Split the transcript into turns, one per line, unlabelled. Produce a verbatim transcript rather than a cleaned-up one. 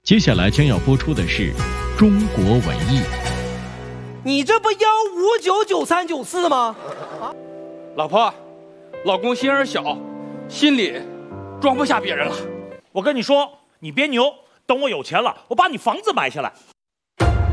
接下来将要播出的是中国文艺。
你这不幺五九九三九四吗？啊，
老婆，老公心眼小，心里装不下别人了。
我跟你说，你别牛，等我有钱了，我把你房子买下来，